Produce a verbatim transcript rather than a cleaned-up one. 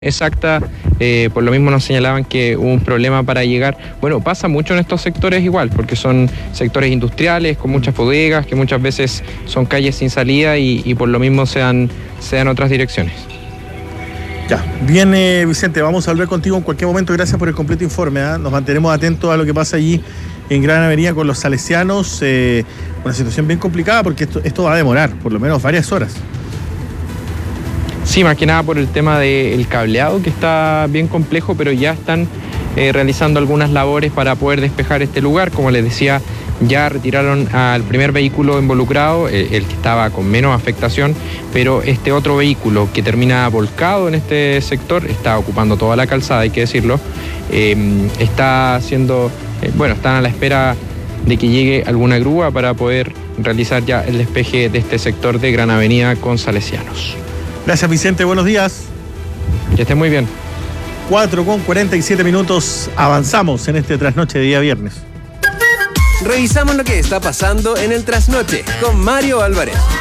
exacta, eh, por lo mismo nos señalaban que hubo un problema para llegar. Bueno, pasa mucho en estos sectores igual, porque son sectores industriales con muchas bodegas, que muchas veces son calles sin salida y, y por lo mismo se dan, se dan otras direcciones. Ya, bien, eh, Vicente, vamos a hablar contigo en cualquier momento. Gracias por el completo informe, ¿eh? Nos mantenemos atentos a lo que pasa allí en Gran Avenida con los salesianos. Eh, una situación bien complicada porque esto, esto va a demorar por lo menos varias horas. Sí, más que nada por el tema del cableado, que está bien complejo, pero ya están eh, realizando algunas labores para poder despejar este lugar. Como les decía, ya retiraron al primer vehículo involucrado, eh, el que estaba con menos afectación, pero este otro vehículo que termina volcado en este sector, está ocupando toda la calzada, hay que decirlo, eh, está haciendo, eh, bueno, están a la espera de que llegue alguna grúa para poder realizar ya el despeje de este sector de Gran Avenida con Salesianos. Gracias, Vicente, buenos días. Que esté muy bien. cuatro con cuarenta y siete minutos, avanzamos en este trasnoche de día viernes. Revisamos lo que está pasando en el trasnoche con Mario Álvarez.